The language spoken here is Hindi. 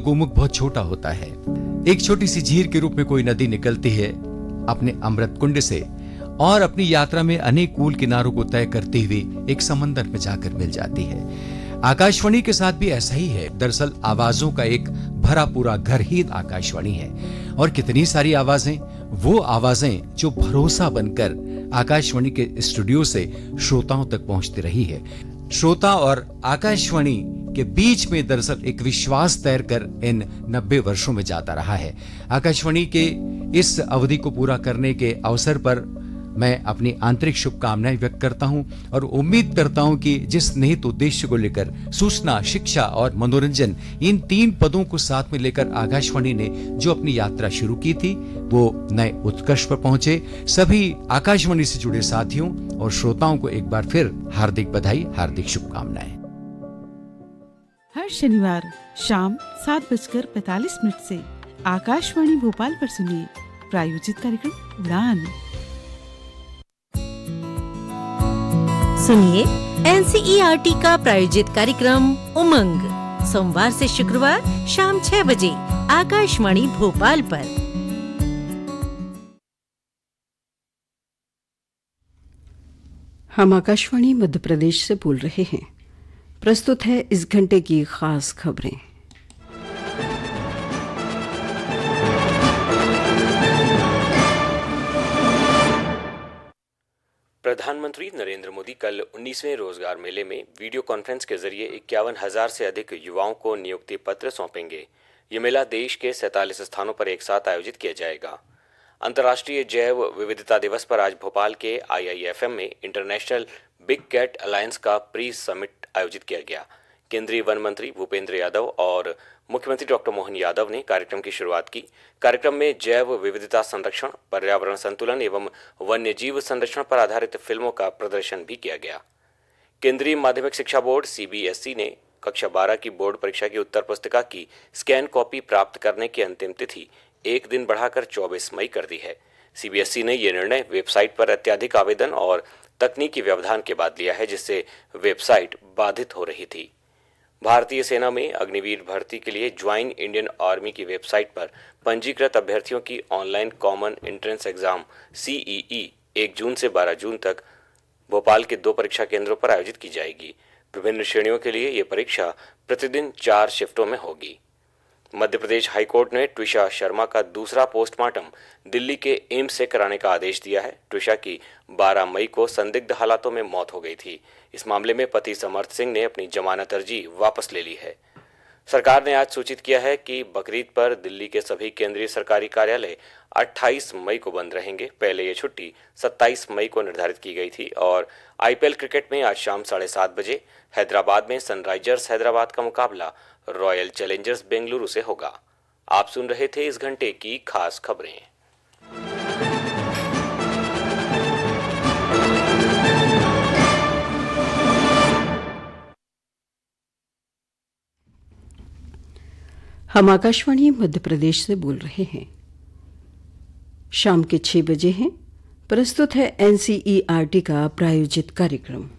गोमुख बहुत छोटा होता है। एक छोटी सी झील के रूप में कोई नदी निकलती है अपने अमृत कुंड से और अपनी यात्रा में अनेक कूल किनारों को तय करते हुए एक समंदर में जाकर मिल जाती है। आकाशवाणी के साथ भी ऐसा ही है। दरअसल आवाजों का एक भरा पूरा घर ही आकाशवाणी है और कितनी सारी आवाजें, वो आवाजें जो भरोसा बनकर आकाशवाणी के स्टूडियो से श्रोताओं तक पहुंचती रही है। श्रोता और आकाशवाणी के बीच में दरअसल एक विश्वास तैर कर इन 90 वर्षों में जाता रहा है। आकाशवाणी के इस अवधि को पूरा करने के अवसर पर मैं अपनी आंतरिक शुभकामनाएं व्यक्त करता हूं और उम्मीद करता हूं कि जिस निहित उद्देश्य को लेकर सूचना, शिक्षा और मनोरंजन, इन 3 पदों को साथ में लेकर आकाशवाणी ने जो अपनी यात्रा शुरू की थी वो नए उत्कर्ष पर पहुंचे। सभी आकाशवाणी से जुड़े साथियों और श्रोताओं को एक बार फिर हार्दिक बधाई, हार्दिक शुभकामनाएं। हर शनिवार शाम 7:45 से आकाशवाणी भोपाल पर सुनिए प्रायोजित कार्यक्रम उड़ान। सुनिए एनसीईआरटी का प्रायोजित कार्यक्रम उमंग, सोमवार से शुक्रवार शाम 6 बजे आकाशवाणी भोपाल पर। हम आकाशवाणी मध्य प्रदेश से बोल रहे हैं। प्रस्तुत है इस घंटे की खास खबरें। प्रधानमंत्री नरेंद्र मोदी कल 19वें रोजगार मेले में वीडियो कॉन्फ्रेंस के जरिए 51,000 से अधिक युवाओं को नियुक्ति पत्र सौंपेंगे। ये मेला देश के 47 स्थानों पर एक साथ आयोजित किया जाएगा। अंतर्राष्ट्रीय जैव विविधता दिवस पर आज भोपाल के IIFM में इंटरनेशनल बिग कैट अलायंस का प्री समिट आयोजित किया गया। केंद्रीय वन मंत्री भूपेंद्र यादव और मुख्यमंत्री डॉक्टर मोहन यादव ने कार्यक्रम की शुरुआत की। कार्यक्रम में जैव विविधता संरक्षण, पर्यावरण संतुलन एवं वन्य जीव संरक्षण पर आधारित फिल्मों का प्रदर्शन भी किया गया। केंद्रीय माध्यमिक शिक्षा बोर्ड CBSE ने कक्षा 12 की बोर्ड परीक्षा की उत्तर पुस्तिका की स्कैन कॉपी प्राप्त करने की अंतिम तिथि एक दिन बढ़ाकर 24 मई कर दी है। CBSE ने यह निर्णय वेबसाइट पर अत्यधिक आवेदन और तकनीकी व्यवधान के बाद लिया है, जिससे वेबसाइट बाधित हो रही थी। भारतीय सेना में अग्निवीर भर्ती के लिए ज्वाइन इंडियन आर्मी की वेबसाइट पर पंजीकृत अभ्यर्थियों की online common entrance exam CEE 1 जून से 12 जून तक भोपाल के 2 परीक्षा केंद्रों पर आयोजित की जाएगी। विभिन्न श्रेणियों के लिए ये परीक्षा प्रतिदिन 4 शिफ्टों में होगी। मध्य प्रदेश हाईकोर्ट ने ट्विशा शर्मा का दूसरा पोस्टमार्टम दिल्ली के एम्स से कराने का आदेश दिया है। ट्विशा की 12 मई को संदिग्ध हालातों में मौत हो गई थी। इस मामले में पति समर्थ सिंह ने अपनी जमानत अर्जी वापस ले ली है। सरकार ने आज सूचित किया है कि बकरीद पर दिल्ली के सभी केंद्रीय सरकारी कार्यालय 28 मई को बंद रहेंगे। पहले ये छुट्टी 27 मई को निर्धारित की गई थी। और IPL क्रिकेट में आज शाम 7:30 बजे हैदराबाद में सनराइजर्स हैदराबाद का मुकाबला रॉयल चैलेंजर्स बेंगलुरु से होगा। आप सुन रहे थे इस घंटे की खास खबरें। हम आकाशवाणी मध्य प्रदेश से बोल रहे हैं। शाम के 6 बजे हैं। प्रस्तुत है NCERT का प्रायोजित कार्यक्रम।